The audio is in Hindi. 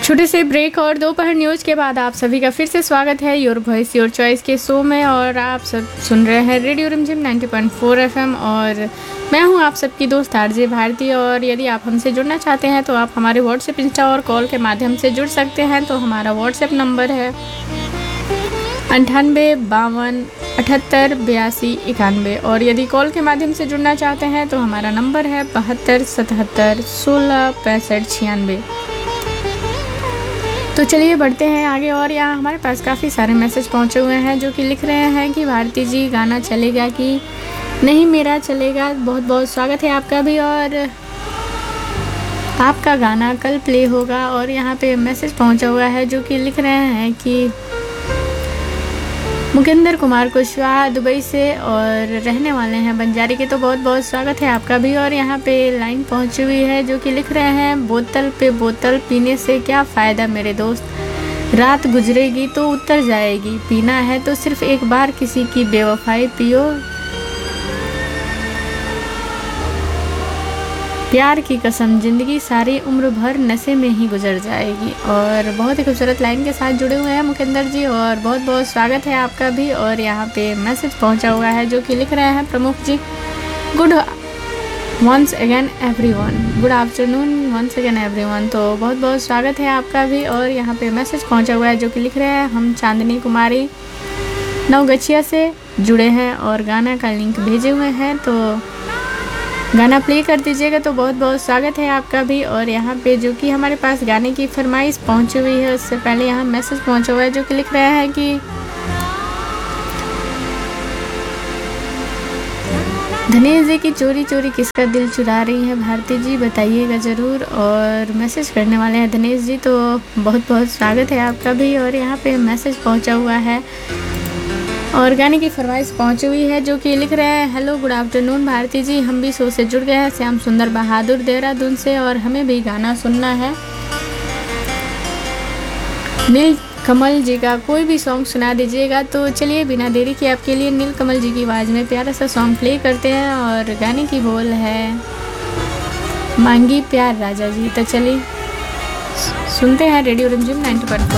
छोटे से ब्रेक और दोपहर न्यूज के बाद आप सभी का फिर से स्वागत है योर वॉइस योर चॉइस के शो में। और आप सब सुन रहे हैं रेडियो रिमझिम 90.4 FM और मैं हूं आप सबकी दोस्त आरजे भारती। और यदि आप हमसे जुड़ना चाहते हैं तो आप हमारे व्हाट्सएप, इंस्टा और कॉल के माध्यम से जुड़ सकते हैं। तो हमारा व्हाट्सएप नंबर है 98 52 78 82 91 और यदि कॉल के माध्यम से जुड़ना चाहते हैं तो हमारा नंबर है 72 77 16 65 96। तो चलिए बढ़ते हैं आगे। और यहाँ हमारे पास काफ़ी सारे मैसेज पहुँचे हुए हैं जो कि लिख रहे हैं कि भारती जी गाना चलेगा कि नहीं, मेरा चलेगा। बहुत बहुत स्वागत है आपका भी और आपका गाना कल प्ले होगा। और यहाँ पे मैसेज पहुँचा हुआ है जो कि लिख रहे हैं कि मुकेंद्र कुमार कुशवाहा दुबई से और रहने वाले हैं बंजारी के। तो बहुत बहुत स्वागत है आपका भी। और यहाँ पे लाइन पहुंची हुई है जो कि लिख रहे हैं बोतल पे बोतल पीने से क्या फ़ायदा मेरे दोस्त, रात गुजरेगी तो उतर जाएगी, पीना है तो सिर्फ एक बार किसी की बेवफाई पियो, प्यार की कसम जिंदगी सारी उम्र भर नशे में ही गुजर जाएगी। और बहुत ही खूबसूरत लाइन के साथ जुड़े हुए हैं मुकेंद्र जी और बहुत बहुत स्वागत है आपका भी। और यहाँ पे मैसेज पहुँचा हुआ है जो कि लिख रहे हैं प्रमुख जी, good ones again everyone, good afternoon once again everyone. तो बहुत बहुत स्वागत है आपका भी। और यहाँ पे मैसेज पहुँचा हुआ है जो कि लिख रहे हैं हम चांदनी कुमारी नवगछिया से जुड़े हैं और गाना का लिंक भेजे हुए हैं, तो गाना प्ले कर दीजिएगा। तो बहुत बहुत स्वागत है आपका भी। और यहाँ पे जो कि हमारे पास गाने की फरमाइश पहुँची हुई है उससे पहले यहाँ मैसेज पहुँचा हुआ है जो कि लिख रहा है कि धनेश जी की चोरी चोरी किसका दिल चुरा रही है भारती जी, बताइएगा ज़रूर। और मैसेज करने वाले हैं धनेश जी, तो बहुत बहुत स्वागत है आपका भी। और यहाँ पे मैसेज पहुँचा हुआ है और गाने की फरमाइश पहुंची हुई है जो कि लिख रहे हैं हेलो गुड आफ्टरनून भारती जी, हम भी शो से जुड़ गए हैं श्याम सुंदर बहादुर देहरादून से और हमें भी गाना सुनना है। नील कमल जी का कोई भी सॉन्ग सुना दीजिएगा। तो चलिए बिना देरी के आपके लिए नील कमल जी की आवाज़ में प्यारा सा सॉन्ग प्ले करते हैं और गाने की बोल है मांगी प्यार राजा जी। तो चलिए सुनते हैं रेडियो रिमझिम 90.4।